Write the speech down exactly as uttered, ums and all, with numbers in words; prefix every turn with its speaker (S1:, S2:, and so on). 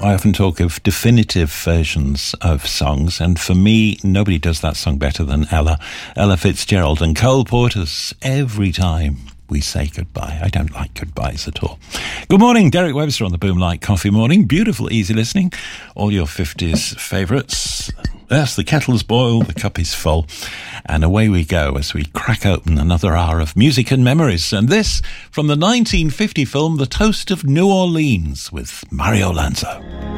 S1: I often talk of definitive versions of songs, and for me, nobody does that song better than Ella, Ella Fitzgerald and Cole Porter's Every Time We Say Goodbye. I don't like goodbyes at all. Good morning, Derek Webster on the Boom Light Coffee Morning. Beautiful, easy listening. All your fifties favourites. Yes, the kettle's boiled, the cup is full, and away we go as we crack open another hour of music and memories. And this from the nineteen fifty film The Toast of New Orleans with Mario Lanza.